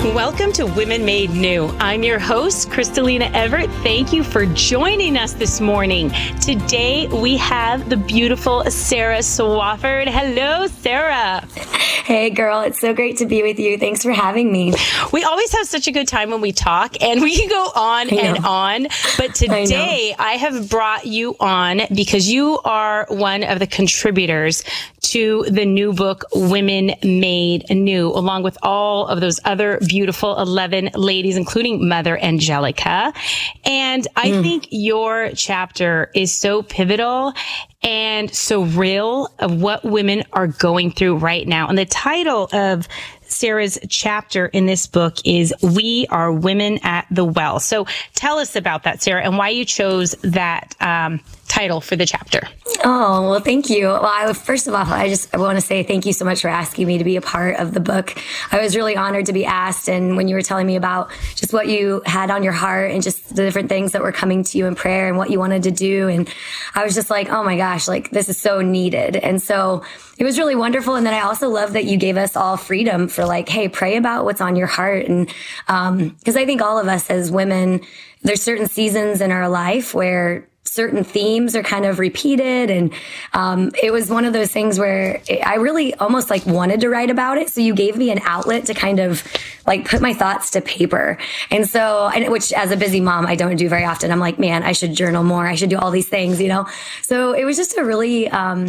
Welcome to Women Made New. I'm your host, Kristalina Everett. Thank you for joining us this morning. Today, we have the beautiful Sarah Swafford. Hello, Sarah. Hey, girl. It's so great to be with you. Thanks for having me. We always have such a good time when we talk, and we can go on and on. But today, I have brought you on because you are one of the contributors to the new book, Women Made New, along with all of those other beautiful 11 ladies, including Mother Angelica. And I think your chapter is so pivotal and so real of what women are going through right now. And the title of Sarah's chapter in this book is We Are Women at the Well. So tell us about that, Sarah, and why you chose that title for the chapter. Oh, well, thank you. Well, first of all, I want to say thank you so much for asking me to be a part of the book. I was really honored to be asked. And when you were telling me about just what you had on your heart and just the different things that were coming to you in prayer and what you wanted to do. And I was just like, oh my gosh, like this is so needed. And so it was really wonderful. And then I also love that you gave us all freedom for like, hey, pray about what's on your heart. And because I think all of us as women, there's certain seasons in our life where certain themes are kind of repeated. And it was one of those things where I really almost like wanted to write about it. So you gave me an outlet to kind of like put my thoughts to paper. And so, which as a busy mom, I don't do very often. I'm like, man, I should journal more. I should do all these things, you know? So it was just a really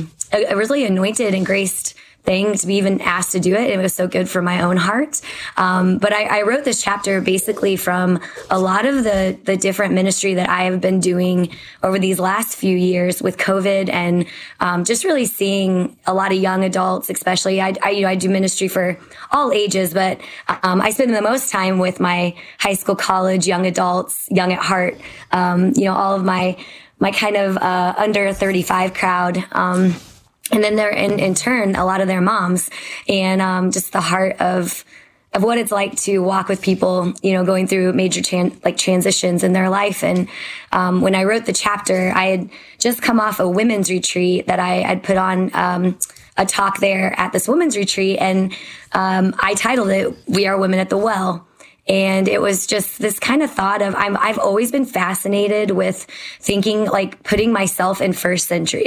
anointed and graced thing to be even asked to do it. It was so good for my own heart. But I wrote this chapter basically from a lot of the different ministry that I have been doing over these last few years with COVID and just really seeing a lot of young adults, especially. I do ministry for all ages, but I spend the most time with my high school, college, young adults, young at heart, all of my kind of under 35 crowd. And then they're in turn, a lot of their moms and, just the heart of what it's like to walk with people, going through major transitions in their life. And, when I wrote the chapter, I had just come off a women's retreat that I had put on, a talk there at this women's retreat. And, I titled it, We Are Women at the Well. And it was just this kind of thought of, I've always been fascinated with thinking, like putting myself in the first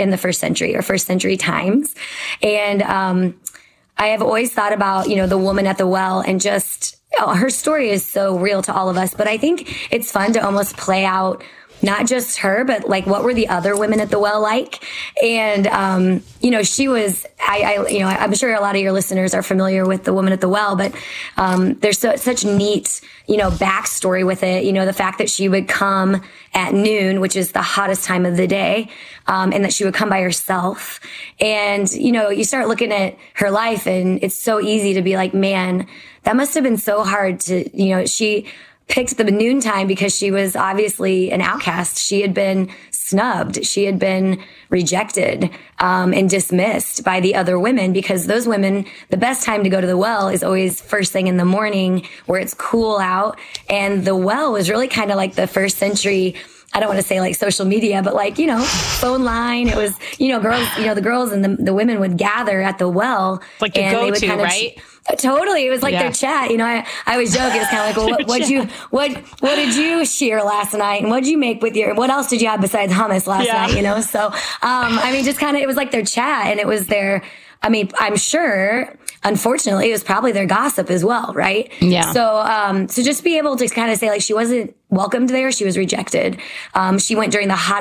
century times. And, I have always thought about, the woman at the well and just her story is so real to all of us. But I think it's fun to almost play out not just her, but like what were the other women at the well like? And, she was, I'm sure a lot of your listeners are familiar with the woman at the well, but there's such neat, backstory with it. The fact that she would come at noon, which is the hottest time of the day, and that she would come by herself. And, you start looking at her life and it's so easy to be like, man, that must have been so hard to, she picked the noontime because she was obviously an outcast. She had been snubbed. She had been rejected and dismissed by the other women because those women, the best time to go to the well is always first thing in the morning where it's cool out. And the well was really kind of like the first century, I don't want to say like social media, but like, phone line. It was, girls, the girls and the women would gather at the well. Like the go-to, right? Totally. It was like their chat. I always joke. It was kind of like, well, what did you shear last night? And what did you make with what else did you have besides hummus last night? So, just kind of, it was like their chat and it was I'm sure, unfortunately, it was probably their gossip as well. Right. Yeah. So just be able to kind of say like, she wasn't welcomed there. She was rejected. She went during the hot